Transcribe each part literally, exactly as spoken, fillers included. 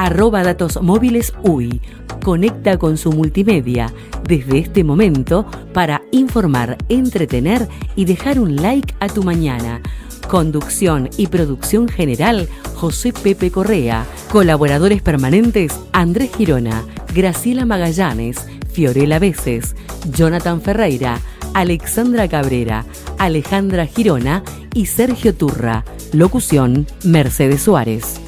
arroba datos móviles U I. Conecta con su multimedia desde este momento para informar, entretener y dejar un like a tu mañana. Conducción y producción general, José Pepe Correa. Colaboradores permanentes, Andrés Girona, Graciela Magallanes, Fiorella Veces, Jonathan Ferreira, Alexandra Cabrera, Alejandra Girona y Sergio Turra. Locución, Mercedes Suárez.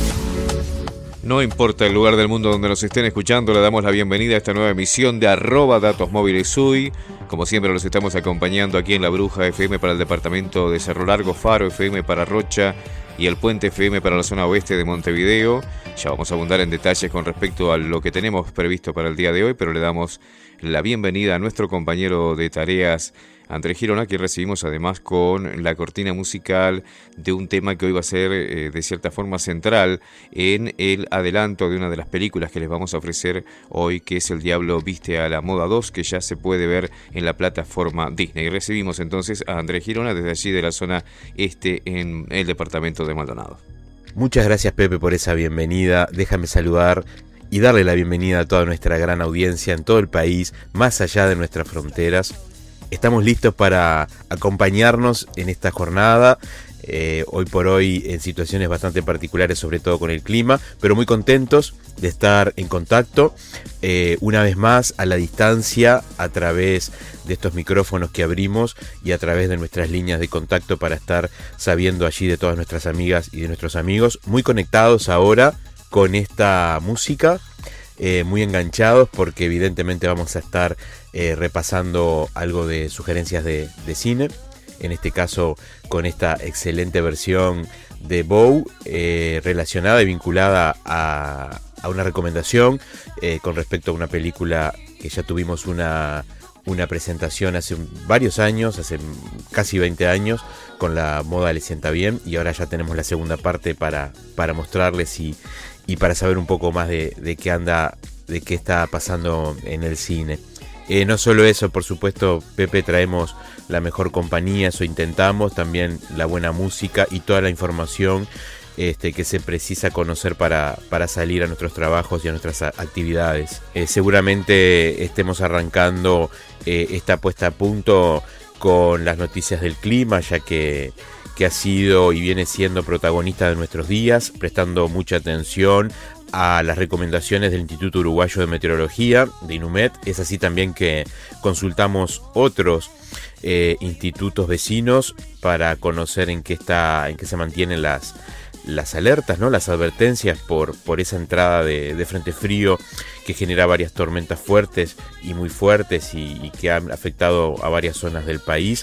No importa el lugar del mundo donde nos estén escuchando, le damos la bienvenida a esta nueva emisión de arroba datos móviles U I. Como siempre los estamos acompañando aquí en La Bruja F M para el departamento de Cerro Largo, Faro F M para Rocha y el Puente F M para la zona oeste de Montevideo. Ya vamos a abundar en detalles con respecto a lo que tenemos previsto para el día de hoy, pero le damos la bienvenida a nuestro compañero de tareas, Andrés Girona, que recibimos además con la cortina musical de un tema que hoy va a ser eh, de cierta forma central en el adelanto de una de las películas que les vamos a ofrecer hoy, que es El Diablo Viste a la Moda dos, que ya se puede ver en la plataforma Disney. Recibimos entonces a Andrés Girona desde allí de la zona este en el departamento de Maldonado. Muchas gracias, Pepe, por esa bienvenida. Déjame saludar y darle la bienvenida a toda nuestra gran audiencia en todo el país, más allá de nuestras fronteras. Estamos listos para acompañarnos en esta jornada, eh, hoy por hoy en situaciones bastante particulares, sobre todo con el clima, pero muy contentos de estar en contacto, eh, una vez más a la distancia, a través de estos micrófonos que abrimos y a través de nuestras líneas de contacto para estar sabiendo allí de todas nuestras amigas y de nuestros amigos, muy conectados ahora con esta música. Eh, muy enganchados porque evidentemente vamos a estar eh, repasando algo de sugerencias de, de cine, en este caso con esta excelente versión de Bow eh, relacionada y vinculada a, a una recomendación eh, con respecto a una película que ya tuvimos una, una presentación hace varios años, hace casi veinte años, con La Moda le sienta bien, y ahora ya tenemos la segunda parte para, para mostrarles y y para saber un poco más de, de qué anda, de qué está pasando en el cine. Eh, no solo eso, por supuesto, Pepe, traemos la mejor compañía, eso intentamos, también la buena música y toda la información este, que se precisa conocer para, para salir a nuestros trabajos y a nuestras actividades. Eh, seguramente estemos arrancando eh, esta puesta a punto con las noticias del clima, ya que que ha sido y viene siendo protagonista de nuestros días, prestando mucha atención a las recomendaciones del Instituto Uruguayo de Meteorología, de INUMET. Es así también que consultamos otros eh, institutos vecinos para conocer en qué está, en qué se mantienen las, las alertas, ¿no? Las advertencias por, por esa entrada de, de frente frío que genera varias tormentas fuertes y muy fuertes y, y que han afectado a varias zonas del país.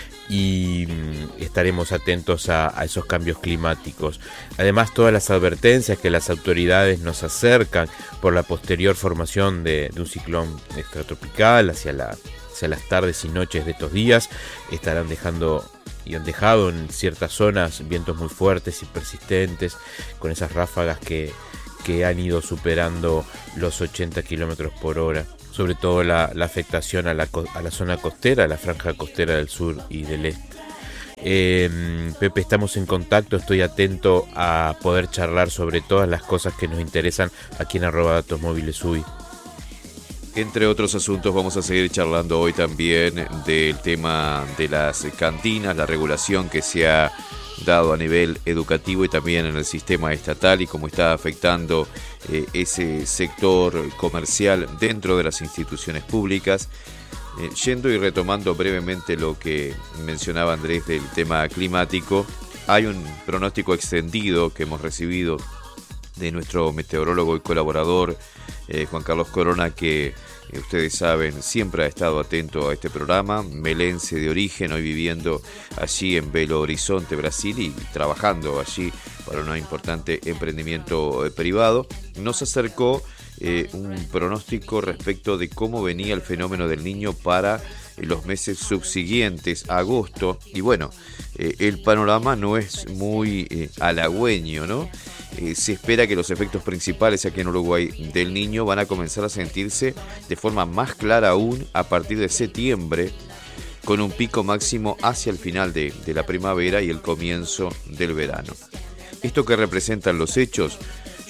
Y estaremos atentos a, a esos cambios climáticos. Además, todas las advertencias que las autoridades nos acercan por la posterior formación de, de un ciclón extratropical hacia, la, hacia las tardes y noches de estos días estarán dejando y han dejado en ciertas zonas vientos muy fuertes y persistentes, con esas ráfagas que, que han ido superando los ochenta kilómetros por hora. Sobre todo la, la afectación a la, a la zona costera, a la franja costera del sur y del este. Eh, Pepe, estamos en contacto, estoy atento a poder charlar sobre todas las cosas que nos interesan aquí en arroba datos móviles U I. Entre otros asuntos vamos a seguir charlando hoy también del tema de las cantinas, la regulación que se ha dado a nivel educativo y también en el sistema estatal y cómo está afectando eh, ese sector comercial dentro de las instituciones públicas. Eh, yendo y retomando brevemente lo que mencionaba Andrés del tema climático, hay un pronóstico extendido que hemos recibido de nuestro meteorólogo y colaborador eh, Juan Carlos Corona, que eh, ustedes saben siempre ha estado atento a este programa, melense de origen, hoy viviendo allí en Belo Horizonte, Brasil, y trabajando allí para un importante emprendimiento eh, privado. Nos acercó eh, un pronóstico respecto de cómo venía el fenómeno del Niño para eh, los meses subsiguientes a agosto, y bueno, eh, el panorama no es muy eh, halagüeño, ¿no? Eh, se espera que los efectos principales aquí en Uruguay del Niño van a comenzar a sentirse de forma más clara aún a partir de septiembre, con un pico máximo hacia el final de, de la primavera y el comienzo del verano. ¿Esto qué representan los hechos?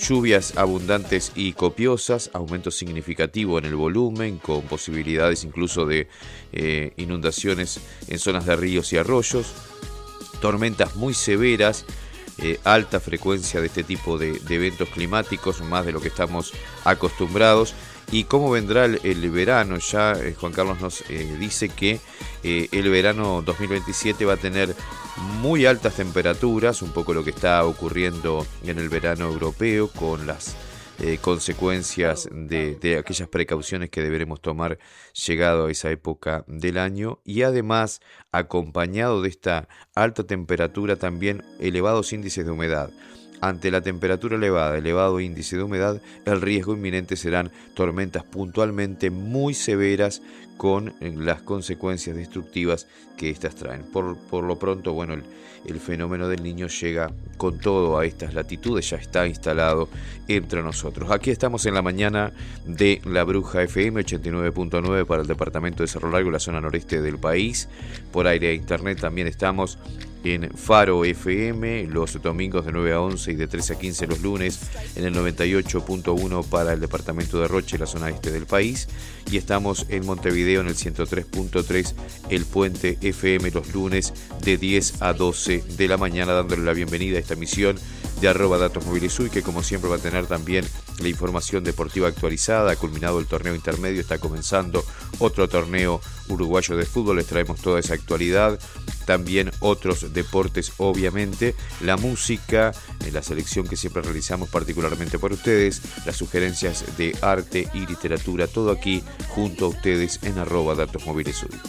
Lluvias abundantes y copiosas, aumento significativo en el volumen, con posibilidades incluso de eh, inundaciones en zonas de ríos y arroyos, tormentas muy severas, eh, alta frecuencia de este tipo de, de eventos climáticos, más de lo que estamos acostumbrados. ¿Y cómo vendrá el, el verano? Ya eh, Juan Carlos nos eh, dice que eh, el verano dos mil veintisiete va a tener muy altas temperaturas, un poco lo que está ocurriendo en el verano europeo, con las eh, consecuencias de, de aquellas precauciones que deberemos tomar llegado a esa época del año, y además, acompañado de esta alta temperatura, también elevados índices de humedad. Ante la temperatura elevada, elevado índice de humedad, el riesgo inminente serán tormentas puntualmente muy severas, con las consecuencias destructivas que éstas traen. Por, por lo pronto, bueno, el, el fenómeno del Niño llega con todo a estas latitudes, ya está instalado entre nosotros. Aquí estamos en la mañana de La Bruja F M ochenta y nueve punto nueve para el departamento de Cerro Largo, la zona noreste del país. Por aire e internet también estamos en Faro F M los domingos de nueve a once y de trece a quince los lunes, en el noventa y ocho punto uno para el departamento de Roche, la zona este del país, y estamos en Montevideo en el ciento tres punto tres, el Puente F M, los lunes de diez a doce de la mañana, dándole la bienvenida a esta emisión de arroba datos móviles uy, que como siempre va a tener también la información deportiva actualizada. Ha culminado el torneo intermedio, está comenzando otro torneo uruguayo de fútbol, les traemos toda esa actualidad, también otros deportes, obviamente, la música, la selección que siempre realizamos particularmente para ustedes, las sugerencias de arte y literatura, todo aquí junto a ustedes en arroba datos móviles uy.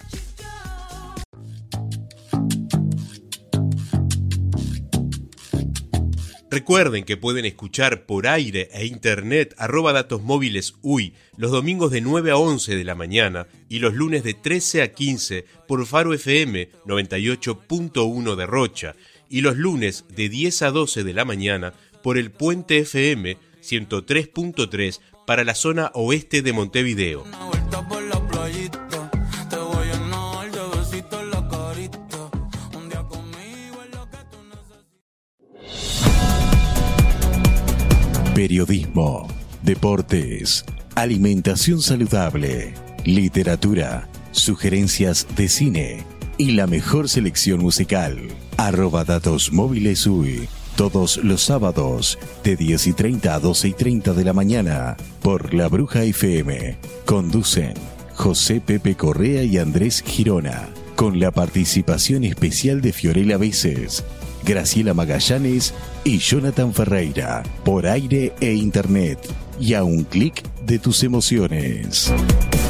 Recuerden que pueden escuchar por aire e internet arroba datos móviles uy los domingos de nueve a once de la mañana y los lunes de trece a quince por Faro F M noventa y ocho punto uno de Rocha y los lunes de diez a doce de la mañana por el Puente F M ciento tres punto tres para la zona oeste de Montevideo. Periodismo, deportes, alimentación saludable, literatura, sugerencias de cine y la mejor selección musical. Arroba datos móviles uy, todos los sábados de diez y treinta a doce y treinta de la mañana por La Bruja F M. Conducen José Pepe Correa y Andrés Girona, con la participación especial de Fiorella Veces, Graciela Magallanes y Jonathan Ferreira, por aire e internet, y a un clic de tus emociones.